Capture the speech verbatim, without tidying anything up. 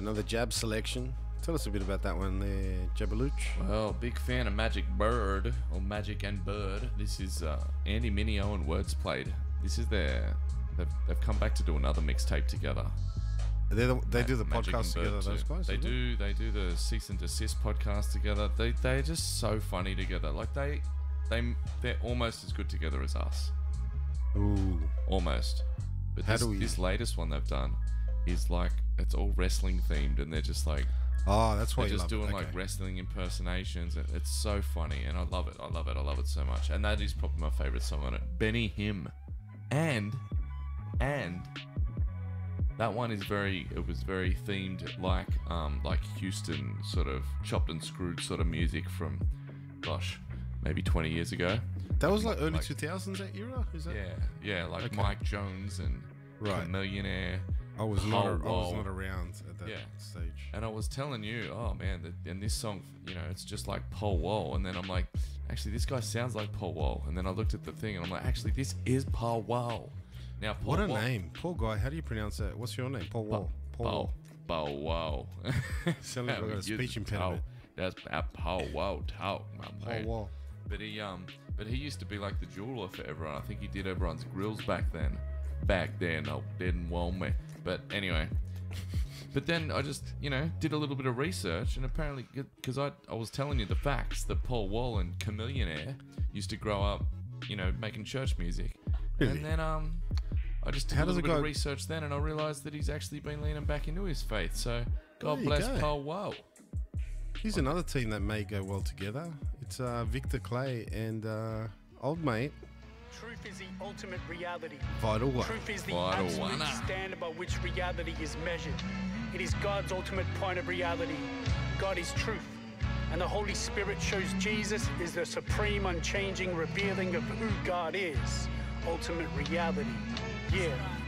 Another Jab selection. Tell us a bit about that one there, Jabaluch. Well, big fan of Magic Bird, or Magic and Bird. This is uh, Andy Mineo and Words Played. This is their... They've, they've come back to do another mixtape together. The, they do the Magic podcast and Bird together, too. those guys? They isn't it? do. They do the Cease and Desist podcast together. They they're just so funny together. Like they they they're almost as good together as us. Ooh. Almost. But How this, do we- this latest one they've done is like it's all wrestling themed, and they're just like Oh, that's why they're you just love doing it. like Okay. wrestling impersonations. and It's so funny, and I love it. I love it. I love it so much. And that is probably my favorite song on it. Benny Him, and and. That one is very, it was very themed like um, like Houston sort of chopped and screwed sort of music from, gosh, maybe twenty years ago. That was like early Like- two thousands, that era? Is that? Yeah, yeah, like Okay. Mike Jones and Right. Millionaire. I was not. I was Powwow. not around at that Yeah. stage. And I was telling you, oh man, the, and this song, you know, it's just like Paul Wall. And then I'm like, actually, this guy sounds like Paul Wall. And then I looked at the thing and I'm like, actually, this is Paul Wall. Now, Paul What a Wall, name. Poor guy. How do you pronounce that? What's your name? Paul Wall. Paul Paul, Wall. Paul Wall. Sound like I've got a speech impediment. That's a Paul Wall talk, my Paul man. Wall. But he um, but he used to be like the jeweler for everyone. I think he did everyone's grills back then. Back then, I didn't want me. But anyway, but then I just you know did a little bit of research, and apparently because I I was telling you the facts that Paul Wall and Chameleonaire used to grow up, you know, making church music, Really? and then um. I just did How a does little it bit of go- research then, and I realised that he's actually been leaning back into his faith. So, God There you bless go. Paul Wall. Here's another team that may go well together. It's uh, Victor Clay and uh, old mate Truth is the ultimate reality. Vital One. Truth is the Vital absolute One. standard by which reality is measured. It is God's ultimate point of reality. God is truth. And the Holy Spirit shows Jesus is the supreme, unchanging revealing of who God is. Ultimate reality. Yeah.